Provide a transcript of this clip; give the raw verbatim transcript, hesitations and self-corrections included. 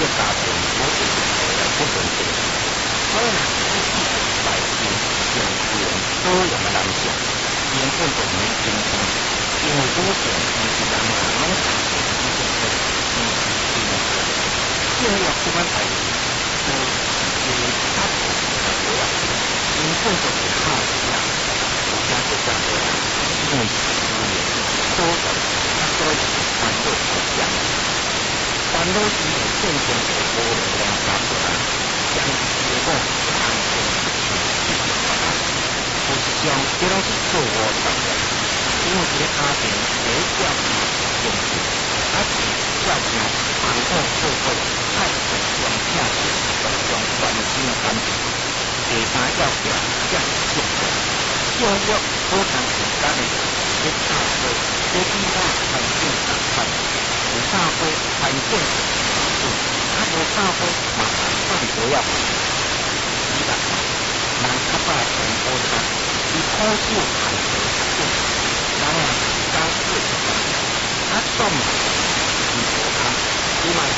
家庭我是来不准定。所以呢，一系百姓用资源多样的人性，原本就没竞争，因为多点你是人行拢常见的一种的经济经济。因为要这款代志，就因为他不是在国外，原本就是好事啊，国家国家国啊，因为资源多的，他所以反对国家。烦恼是有正常的无量感觉啊，将结果常见是一种发展。事实上，这拢是错误的感觉，因为一个家庭得照顾重视，啊是照顾房屋社会，爱互相疼惜，互相关心感情，第三要件才是幸福。教育好长时间的要照顾，要囡仔环境同款。有照顾环境矛盾，啊无照顾嘛反正不要紧。伊啦，人较早从古代，伊苦手寒蛇较紧，人啊高四十岁，啊动嘛是无通，伊嘛是